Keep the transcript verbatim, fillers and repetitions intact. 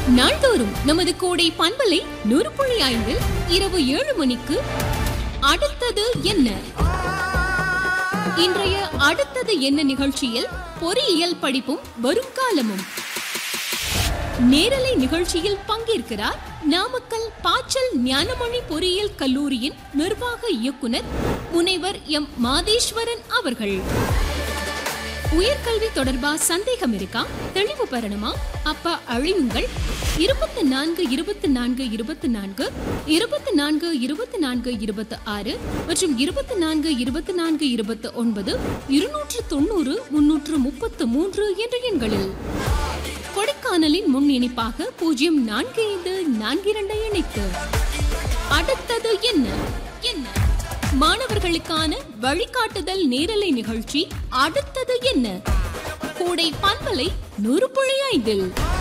நாள்தோறும் நமது கோடை பண்பலை நூறு புள்ளி ஐந்தில் இரவு ஏழு மணிக்கு அடுத்தது என்ன? இன்றைய அடுத்தது என்ன நிகழ்ச்சியில் பொறியியல் படிப்பும் வரும் காலமும் நேரலை நிகழ்ச்சியில் பங்கேற்கிறார் நாமக்கல் பாச்சல் ஞானமணி பொறியியல் கல்லூரியின் நிர்வாக இயக்குனர் முனைவர் எம் மாதேஸ்வரன் அவர்கள். உயர்கல்வி தொடர்பா சந்தேகம் இருக்கா? தெளிவு பெறணுமா? அப்ப அழியுங்கள். இருபத்தி நான்கு இருபத்தி நான்கு இருபத்தி நான்கு இருபத்தி நான்கு இருபத்தி நான்கு இருபத்தி ஆறு மற்றும் இருபத்தி நான்கு இருபத்தி நான்கு இருபத்தி ஒன்பது இருநூற்று தொண்ணூறு முன்னூற்று முப்பத்து மூன்று என்ற எண்களில் கொடைக்கானலின் முன் இணைப்பாக பூஜ்ஜியம் நான்கு ஐந்து நான்கு இரண்டை இணைத்து அடுத்தது என்ன என்ன மாணவர்களுக்கான வழிகாட்டுதல் நேரலை நிகழ்ச்சி அடுத்தது என்ன? கோடை பண்பலை நூறு புள்ளி ஐந்தில்